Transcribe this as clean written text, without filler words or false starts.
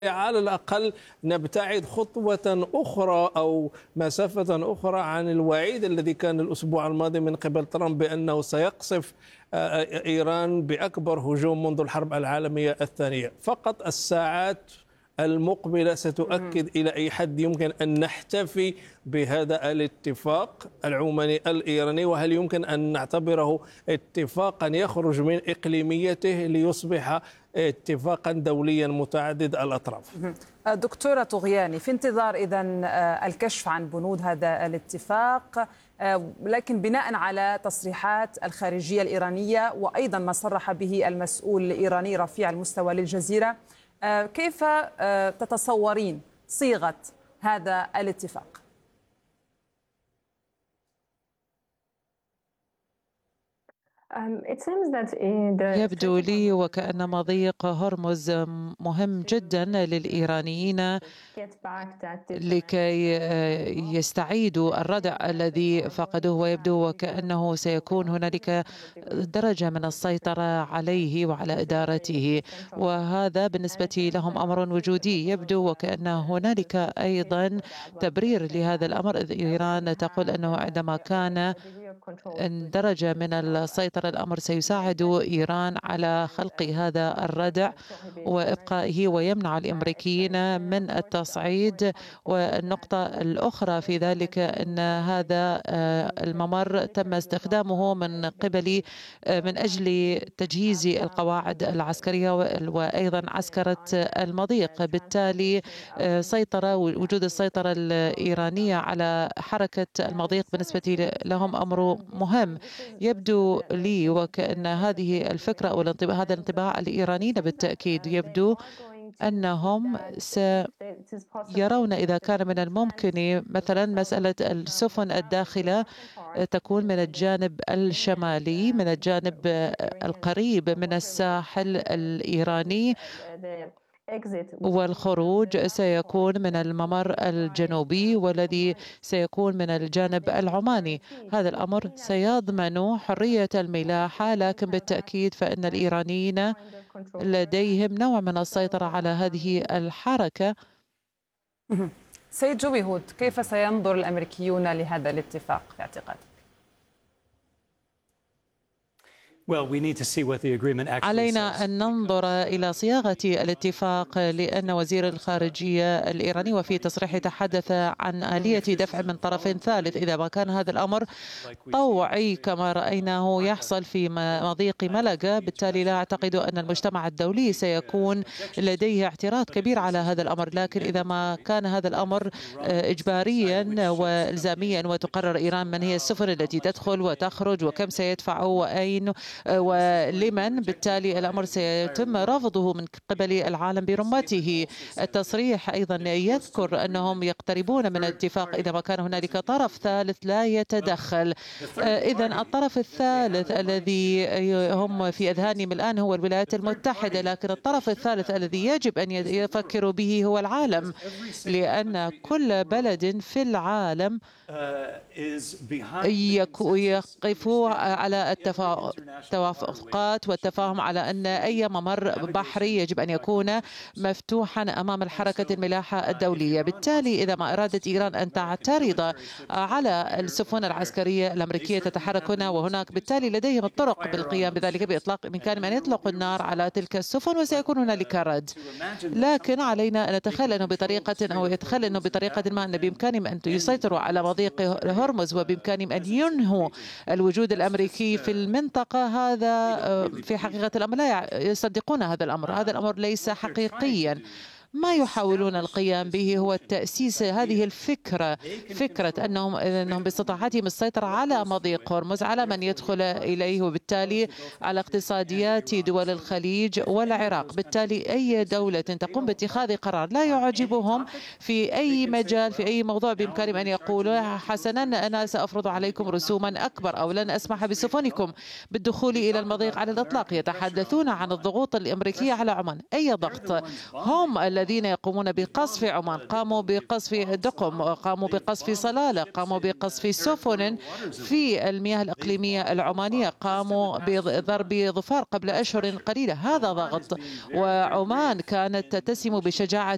على الأقل نبتعد خطوة أخرى أو مسافة أخرى عن الوعيد الذي كان الأسبوع الماضي من قبل ترامب بأنه سيقصف إيران بأكبر هجوم منذ الحرب العالمية الثانية. فقط الساعات المقبلة ستؤكد إلى أي حد يمكن أن نحتفي بهذا الاتفاق العماني الإيراني، وهل يمكن أن نعتبره اتفاقا يخرج من إقليميته ليصبح اتفاقا دوليا متعدد الأطراف. دكتورة طغياني، في انتظار إذن الكشف عن بنود هذا الاتفاق، لكن بناء على تصريحات الخارجية الإيرانية وأيضا ما صرح به المسؤول الإيراني رفيع المستوى للجزيرة، كيف تتصورين صيغة هذا الاتفاق؟ يبدو لي وكأن مضيق هرمز مهم جدا للإيرانيين لكي يستعيدوا الردع الذي فقدوه، ويبدو وكأنه سيكون هنالك درجة من السيطرة عليه وعلى إدارته، وهذا بالنسبة لهم أمر وجودي. يبدو وكأن هنالك أيضا تبرير لهذا الأمر، إذ إيران تقول أنه عندما كان درجة من السيطرة الأمر سيساعد إيران على خلق هذا الردع وإبقائه ويمنع الأمريكيين من التصعيد. والنقطة الأخرى في ذلك أن هذا الممر تم استخدامه من أجل تجهيز القواعد العسكرية وأيضا عسكرة المضيق، بالتالي وجود السيطرة الإيرانية على حركة المضيق بالنسبة لهم أمر مهم. يبدو لي وكأن هذه الفكرة أو هذا الانطباع الإيرانيين بالتأكيد يبدو أنهم سيرون إذا كان من الممكن مثلا مسألة السفن الداخلة تكون من الجانب الشمالي، من الجانب القريب من الساحل الإيراني، والخروج سيكون من الممر الجنوبي والذي سيكون من الجانب العماني. هذا الأمر سيضمن حرية الملاحة، لكن بالتأكيد فإن الإيرانيين لديهم نوع من السيطرة على هذه الحركة. سيد جوي هود، كيف سينظر الأمريكيون لهذا الاتفاق في اعتقادك؟ علينا أن ننظر إلى صياغة الاتفاق، لأن وزير الخارجية الإيراني وفي تصريح تحدث عن آلية دفع من طرف ثالث. إذا ما كان هذا الأمر طوعي كما رأيناه يحصل في مضيق ملقا، بالتالي لا أعتقد أن المجتمع الدولي سيكون لديه اعتراض كبير على هذا الأمر. لكن إذا ما كان هذا الأمر إجباريا وإلزاميا وتقرر إيران من هي السفن التي تدخل وتخرج وكم سيدفع وأين ولمن، بالتالي الأمر سيتم رفضه من قبل العالم برمته. التصريح أيضا يذكر أنهم يقتربون من الاتفاق إذا ما كان هنالك طرف ثالث لا يتدخل. إذن الطرف الثالث الذي هم في أذهانهم الآن هو الولايات المتحدة، لكن الطرف الثالث الذي يجب أن يفكروا به هو العالم، لأن كل بلد في العالم يقف على التوافقات والتفاهم على أن أي ممر بحري يجب أن يكون مفتوحا أمام الحركة الملاحة الدولية. بالتالي إذا ما أرادت إيران أن تعترض على السفن العسكرية الأمريكية تتحرك هنا وهناك، بالتالي لديهم الطرق بالقيام بذلك بإمكانهم أن يطلقوا النار على تلك السفن وسيكون هنالك رد. لكن علينا أن نتخيل أنه بطريقة ما أن بإمكانهم أن يسيطروا على مضيق هرمز وبإمكانهم أن ينهوا الوجود الأمريكي في المنطقة. هذا في حقيقة الأمر لا يصدقون هذا الأمر، هذا الأمر ليس حقيقيا. ما يحاولون القيام به هو التأسيس هذه الفكرة، فكرة أنهم باستطاعتهم السيطرة على مضيق هرمز، على من يدخل إليه، وبالتالي على اقتصاديات دول الخليج والعراق. بالتالي أي دولة تقوم باتخاذ قرار لا يعجبهم في أي مجال في أي موضوع بإمكانهم أن يقولوا حسنا أنا سأفرض عليكم رسوما أكبر أو لن أسمح بسفنكم بالدخول إلى المضيق على الإطلاق. يتحدثون عن الضغوط الأمريكية على عمان. أي ضغط؟ هم الذين يقومون بقصف عمان، قاموا بقصف دقم، قاموا بقصف صلالة، قاموا بقصف سفن في المياه الإقليمية العمانية، قاموا بضرب ظفار قبل أشهر قليلة. هذا ضغط، وعمان كانت تتسم بشجاعة